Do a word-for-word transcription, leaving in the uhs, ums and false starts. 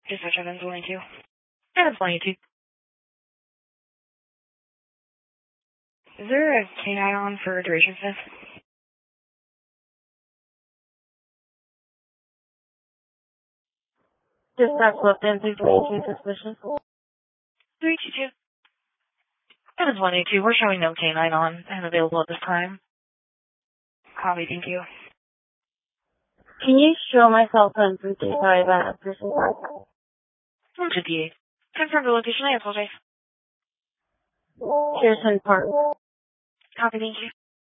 Dispatch Evans one eighty-two. Evans one eighty-two. Is there a K nine on for duration sniff? Dispatch left in three twenty-two suspicion. three two two. Evans one eighty-two. We're showing no K nine on and available at this time. Copy, thank you. Can you show my cell phone three three five at Pearson Park? one fifty-eight. Confirm the location. I apologize. Pearson Park. Copy, thank you.